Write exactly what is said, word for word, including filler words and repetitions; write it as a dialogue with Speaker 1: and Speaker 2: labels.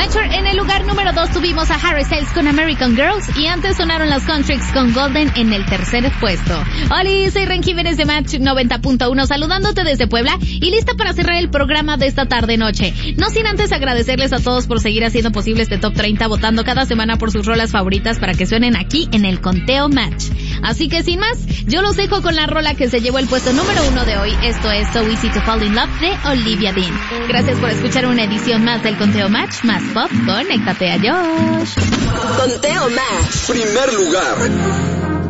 Speaker 1: Nature. En el lugar número dos tuvimos a Harry Styles con American Girls y antes sonaron los Constricts con Golden en el tercer puesto. Hola, soy Ren Jiménez de Match noventa punto uno saludándote desde Puebla y lista para cerrar el programa de esta tarde noche. No sin antes agradecerles a todos por seguir haciendo posible este Top treinta, votando cada semana por sus rolas favoritas para que suenen aquí en el Conteo Match. Así que sin más, yo los dejo con la rola que se llevó el puesto número uno de hoy. Esto es So Easy to Fall in Love de Olivia Dean. Gracias por escuchar una edición más del Conteo Match, más pop. Conéctate a Josh.
Speaker 2: Conteo Match.
Speaker 3: Primer lugar.